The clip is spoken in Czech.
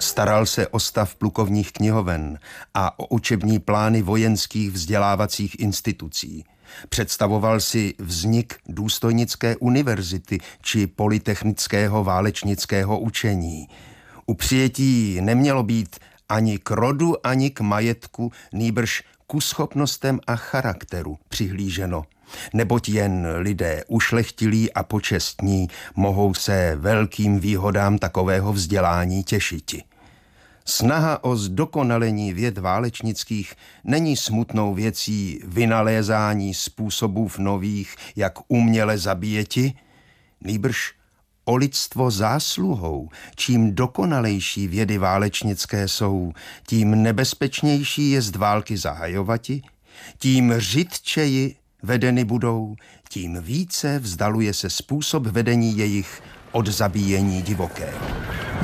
Staral se o stav plukovních knihoven a o učební plány vojenských vzdělávacích institucí. Představoval si vznik důstojnické univerzity či polytechnického válečnického učení. U přijetí nemělo být ani k rodu, ani k majetku, nýbrž ku schopnostem a charakteru přihlíženo. Neboť jen lidé ušlechtilí a počestní mohou se velkým výhodám takového vzdělání těšiti. Snaha o zdokonalení věd válečnických není smutnou věcí vynalézání způsobů nových, jak uměle zabíjeti, nýbrž o lidstvo zásluhou. Čím dokonalejší vědy válečnické jsou, tím nebezpečnější jest války zahajovati, tím řidčeji vedeny budou, tím více vzdaluje se způsob vedení jejich od zabíjení divokého.